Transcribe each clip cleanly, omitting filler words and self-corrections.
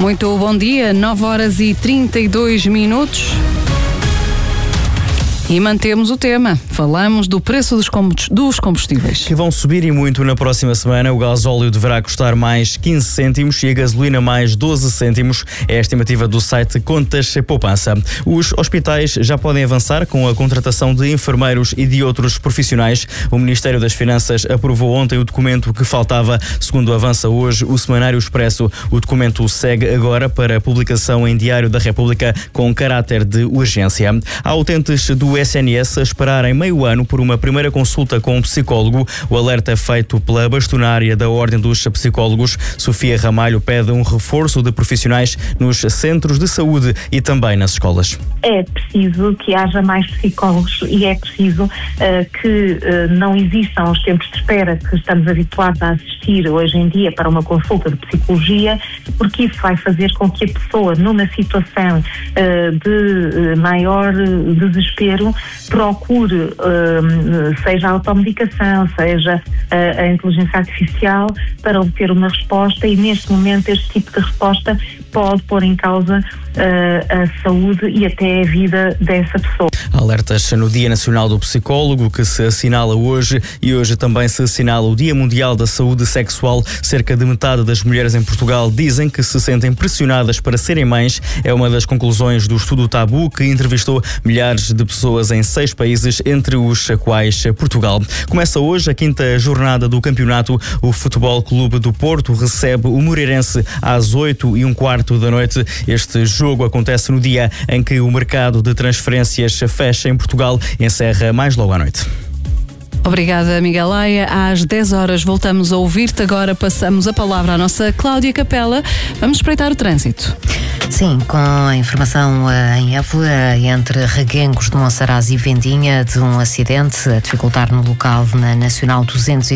Muito bom dia, 9h32. E mantemos o tema. Falamos do preço dos combustíveis. Que vão subir e muito na próxima semana. O gasóleo deverá custar mais 15 cêntimos e a gasolina mais 12 cêntimos. É a estimativa do site Contas Poupança. Os hospitais já podem avançar com a contratação de enfermeiros e de outros profissionais. O Ministério das Finanças aprovou ontem o documento que faltava. Segundo avança hoje o Semanário Expresso, o documento segue agora para publicação em Diário da República com caráter de urgência. Há utentes do SNS a esperarem meio ano por uma primeira consulta com um psicólogo. O alerta é feito pela bastonária da Ordem dos Psicólogos. Sofia Ramalho pede um reforço de profissionais nos centros de saúde e também nas escolas. É preciso que haja mais psicólogos e é preciso que não existam os tempos de espera que estamos habituados a assistir hoje em dia para uma consulta de psicologia, porque isso vai fazer com que a pessoa, numa situação de maior desespero, procure, seja a automedicação, seja a inteligência artificial, para obter uma resposta, e neste momento este tipo de resposta pode pôr em causa a saúde e até a vida dessa pessoa. Alertas no Dia Nacional do Psicólogo, que se assinala hoje, e hoje também se assinala o Dia Mundial da Saúde Sexual. Cerca de metade das mulheres em Portugal dizem que se sentem pressionadas para serem mães. É uma das conclusões do estudo Tabu, que entrevistou milhares de pessoas em 6 países, entre os quais Portugal. Começa hoje a 5ª jornada do campeonato. O Futebol Clube do Porto recebe o Moreirense às 8h15 da noite. Este jogo acontece no dia em que o mercado de transferências fecha em Portugal e encerra mais logo à noite. Obrigada, Miguel Laia. Às 10 horas voltamos a ouvir-te. Agora passamos a palavra à nossa Cláudia Capela. Vamos espreitar o trânsito. Sim, com a informação em Évora, entre Reguengos de Monsaraz e Vendinha, de um acidente a dificultar no local na Nacional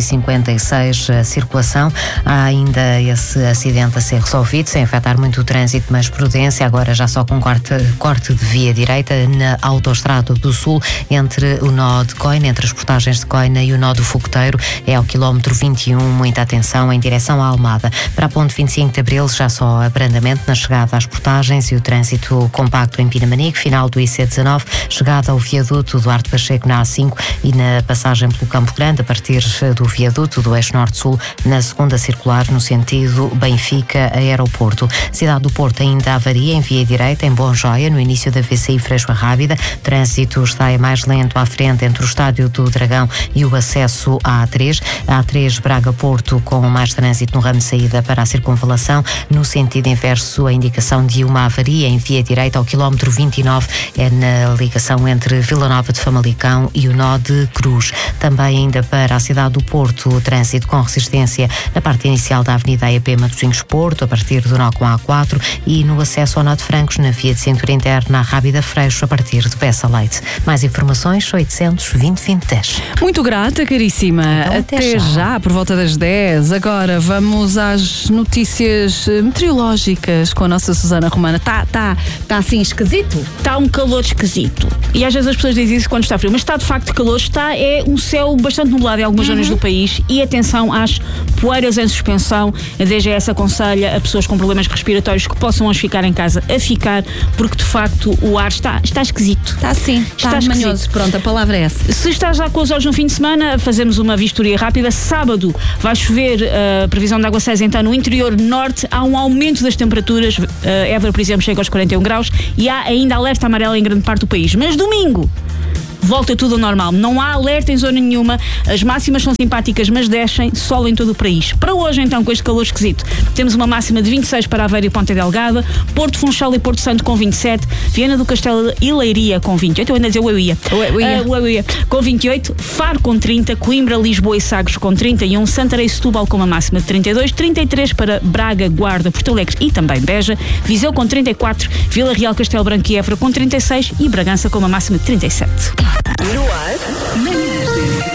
256 a circulação. Há ainda esse acidente a ser resolvido, sem afetar muito o trânsito, mas prudência, agora já só com corte de via direita na Autoestrada do Sul, entre o nó de Coina, entre as portagens de Coina e o nó do Fogoteiro, é ao quilómetro 21, muita atenção em direção à Almada. Para a ponte 25 de Abril, já só abrandamento na chegada às portagens e o trânsito compacto em Pinamanique, final do IC19, chegada ao viaduto Duarte Pacheco na A5 e na passagem pelo Campo Grande, a partir do viaduto do eixo norte-sul, na segunda circular, no sentido Benfica-Aeroporto. Cidade do Porto ainda avaria em via direita, em Bom Joia, no início da VCI Freixo Rábida. Trânsito está mais lento à frente entre o Estádio do Dragão e o acesso à A3. A A3 Braga-Porto, com mais trânsito no ramo de saída para a circunvalação. No sentido inverso, a indicação de uma avaria em via direita ao quilómetro 29 é na ligação entre Vila Nova de Famalicão e o nó de Cruz. Também ainda para a cidade do Porto, o trânsito com resistência na parte inicial da Avenida AEP Matosinhos Porto, a partir do nó com a A4, e no acesso ao nó de Francos, na via de cintura interna, à Rábida Freixo, a partir de Bessa Leite. Mais informações, 800-20-20-10. Muito grata, caríssima. Então, até já, por volta das 10. Agora vamos às notícias meteorológicas com a nossa Susana Romana. Está assim esquisito? Está um calor esquisito. E às vezes as pessoas dizem isso quando está frio, mas está de facto calor. É um céu bastante nublado em algumas zonas do país, e atenção às poeiras em suspensão. A DGS aconselha a pessoas com problemas respiratórios que possam hoje ficar em casa a ficar, porque de facto o ar está esquisito. Está sim, está manhoso. Pronto, a palavra é essa. Se estás já com os olhos no fim de semana, fazemos uma vistoria rápida. Sábado vai chover, a previsão de aguaceiros então no interior norte. Há um aumento das temperaturas. Évora, por exemplo, chega aos 41 graus e há ainda alerta amarelo em grande parte do país. Mas domingo volta tudo ao normal. Não há alerta em zona nenhuma. As máximas são simpáticas, mas descem. Sol em todo o país. Para hoje, então, com este calor esquisito, temos uma máxima de 26 para Aveiro e Ponta Delgada, Porto Funchal e Porto Santo com 27, Viana do Castelo e Leiria com 28, eu ainda dizer eu ia, com 28, Faro com 30, Coimbra, Lisboa e Sagres com 31, Santarém e Setúbal com uma máxima de 32, 33 para Braga, Guarda, Porto Alegre e também Beja, Viseu com 34, Vila Real, Castelo Branco e Évora com 36 e Bragança com uma máxima de 37. No ar, manhãs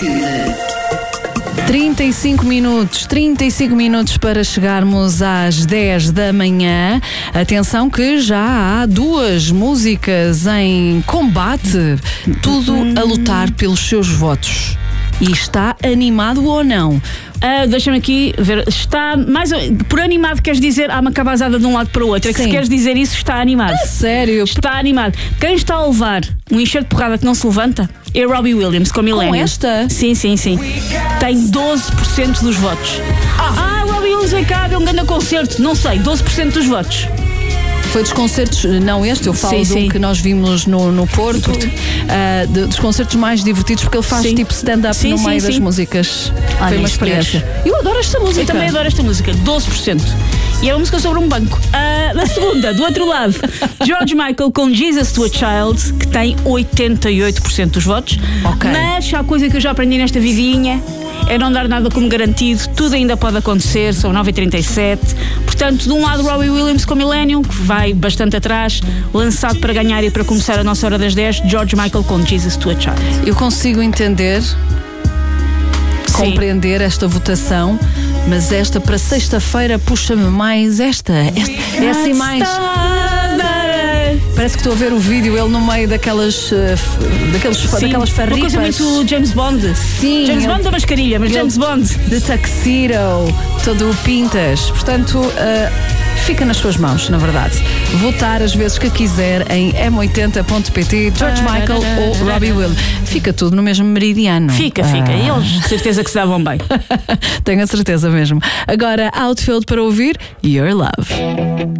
da 35 minutos para chegarmos às 10 da manhã. Atenção que já há 2 músicas em combate, tudo a lutar pelos seus votos. E está animado ou não? Deixa-me aqui ver. Está mais. Por animado queres dizer há uma cabazada de um lado para o outro. É que Sim. se queres dizer isso, está animado. Sério? Está animado. Quem está a levar um enxerto de porrada que não se levanta é Robbie Williams com Millennium. Com esta? Sim. Tem 12% dos votos. Robbie Williams vem cá, é um grande concerto. Não sei, 12% dos votos. Foi dos concertos, não este, eu falo Sim. de um que nós vimos no Porto, dos concertos mais divertidos, porque ele faz Sim. tipo stand-up Sim, no sim, meio das sim. músicas. Olha, Foi uma isso experiência. Eu adoro esta música. Eu também adoro esta música, 12%. E é uma música sobre um banco. Na segunda, do outro lado, George Michael com Jesus to a Child, que tem 88% dos votos. Ok. Mas há coisa que eu já aprendi nesta vidinha, é não dar nada como garantido, tudo ainda pode acontecer, são 9h37. Portanto, de um lado Robbie Williams com Millennium, que vai bastante atrás, lançado para ganhar e para começar a nossa hora das 10, George Michael com Jesus to a Child. Eu consigo entender, compreender esta votação, mas esta para sexta-feira puxa-me mais esta. É assim mais. Parece que estou a ver o vídeo, ele no meio daquelas Uma farripas. coisa muito James Bond. Sim, James Bond da mascarilha, mas James Bond. De tuxedo, todo pintas. Portanto, fica nas suas mãos, na verdade. Votar as vezes que quiser em m80.pt, George Michael ou Robbie Williams. Fica tudo no mesmo meridiano. Fica. E eles, de certeza que se davam bem. Tenho a certeza mesmo. Agora, Outfield para ouvir Your Love.